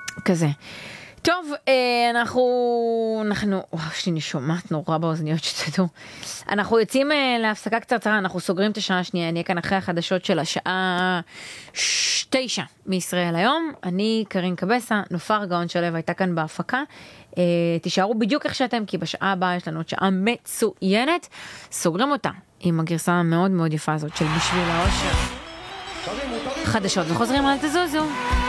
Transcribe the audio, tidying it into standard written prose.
כזה. טוב, אנחנו, יש לי נשומעת נורא באוזניות שתדעו. אנחנו יוצאים להפסקה קצרצרה, אנחנו סוגרים את השעה השנייה, נהיה כאן אחרי החדשות של השעה 9 מישראל היום. אני קרין קבסה, נופר גאון שלו הייתה כאן בהפקה. תישארו בדיוק איך שאתם, כי בשעה הבאה יש לנו עוד שעה מצוינת. סוגרים אותה עם הגרסה המאוד מאוד יפה הזאת של בשביל האושר. חדשות וחוזרים, אל תזוזו.